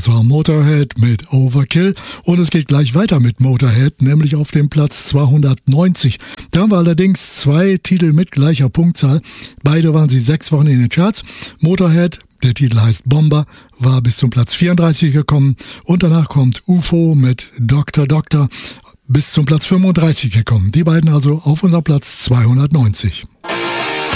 Das war Motorhead mit Overkill und es geht gleich weiter mit Motorhead, nämlich auf dem Platz 290. Da haben wir allerdings 2 Titel mit gleicher Punktzahl. Beide waren sie 6 Wochen in den Charts. Motorhead, der Titel heißt Bomber, war bis zum Platz 34 gekommen und danach kommt UFO mit Dr. Doctor bis zum Platz 35 gekommen. Die beiden also auf unserem Platz 290.